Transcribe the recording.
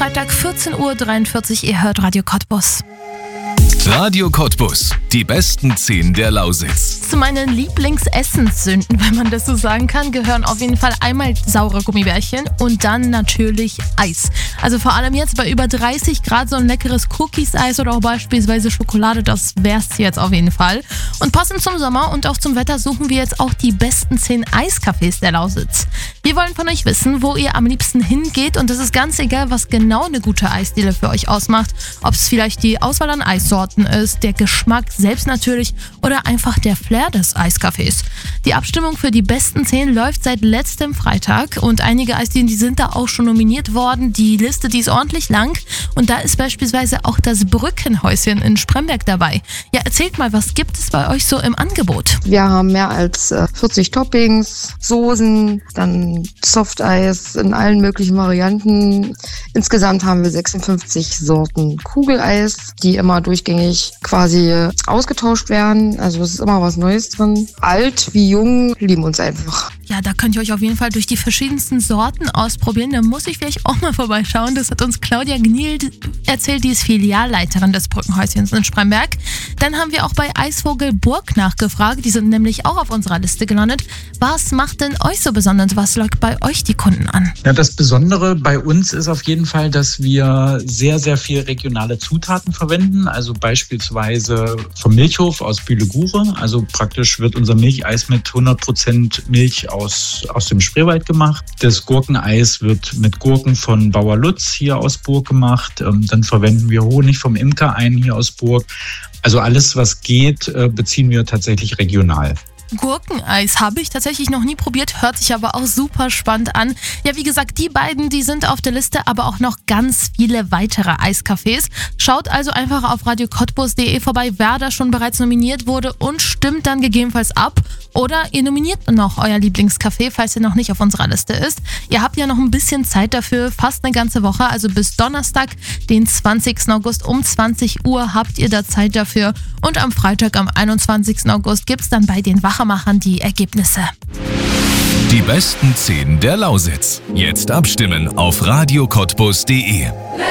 Freitag 14:43 Uhr. Ihr hört Radio Cottbus. Radio Cottbus, die besten 10 der Lausitz. Zu meinen Lieblingsessenssünden, wenn man das so sagen kann, gehören auf jeden Fall einmal saure Gummibärchen und dann natürlich Eis. Also vor allem jetzt bei über 30 Grad so ein leckeres Cookies-Eis oder auch beispielsweise Schokolade, das wär's jetzt auf jeden Fall. Und passend zum Sommer und auch zum Wetter suchen wir jetzt auch die besten 10 Eiscafés der Lausitz. Wir wollen von euch wissen, wo ihr am liebsten hingeht, und es ist ganz egal, was genau eine gute Eisdiele für euch ausmacht. Ob es vielleicht die Auswahl an Eissorten ist, der Geschmack selbst natürlich oder einfach der Flair des Eiscafés. Die Abstimmung für die besten 10 läuft seit letztem Freitag und einige Eisdielen, die sind da auch schon nominiert worden. Die Liste, die ist ordentlich lang und da ist beispielsweise auch das Brückenhäuschen in Spremberg dabei. Ja, erzählt mal, was gibt es bei euch so im Angebot? Wir haben mehr als 40 Toppings, Soßen, dann Softeis in allen möglichen Varianten. Insgesamt haben wir 56 Sorten Kugeleis, die immer durchgängig quasi ausgetauscht werden. Also es ist immer was Neues drin. Alt wie jung lieben uns einfach. Ja, da könnt ihr euch auf jeden Fall durch die verschiedensten Sorten ausprobieren. Da muss ich vielleicht auch mal vorbeischauen. Das hat uns Claudia Gniel erzählt, die ist Filialleiterin des Brückenhäuschens in Spremberg. Dann haben wir auch bei Eisvogel Burg nachgefragt. Die sind nämlich auch auf unserer Liste gelandet. Was macht denn euch so besonders? Was lockt bei euch die Kunden an? Ja, das Besondere bei uns ist auf jeden Fall, dass wir sehr, sehr viel regionale Zutaten verwenden. Also beispielsweise vom Milchhof aus Bühle-Gure. Also praktisch wird unser Milcheis mit 100% Milch aus dem Spreewald gemacht. Das Gurkeneis wird mit Gurken von Bauer Lutz hier aus Burg gemacht. Dann verwenden wir Honig vom Imker ein hier aus Burg. Also alles, was geht, beziehen wir tatsächlich regional. Gurkeneis habe ich tatsächlich noch nie probiert, hört sich aber auch super spannend an. Ja, wie gesagt, die beiden, die sind auf der Liste, aber auch noch ganz viele weitere Eiscafés. Schaut also einfach auf radiocottbus.de vorbei, wer da schon bereits nominiert wurde, und stimmt dann gegebenenfalls ab. Oder ihr nominiert noch euer Lieblingscafé, falls ihr noch nicht auf unserer Liste ist. Ihr habt ja noch ein bisschen Zeit dafür, fast eine ganze Woche, also bis Donnerstag, den 20. August um 20 Uhr habt ihr da Zeit dafür. Und am Freitag, am 21. August, gibt es dann bei den Wachermachern die Ergebnisse. Die besten 10 der Lausitz. Jetzt abstimmen auf radiocottbus.de.